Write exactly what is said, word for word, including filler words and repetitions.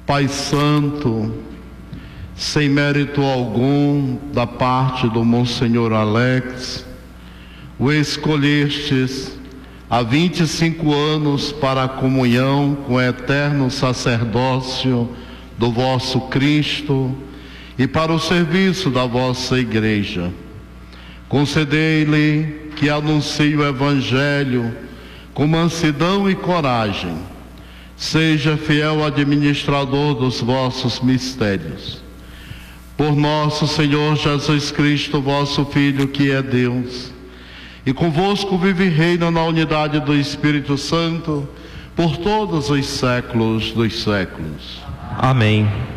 Pai Santo, sem mérito algum da parte do Monsenhor Alex, o escolhestes há vinte e cinco anos para a comunhão com o eterno sacerdócio do vosso Cristo e para o serviço da vossa Igreja. Concedei-lhe que anuncie o Evangelho com mansidão e coragem. Seja fiel administrador dos vossos mistérios. Por nosso Senhor Jesus Cristo, vosso Filho, que é Deus, e convosco vive e reina na unidade do Espírito Santo, por todos os séculos dos séculos. Amém.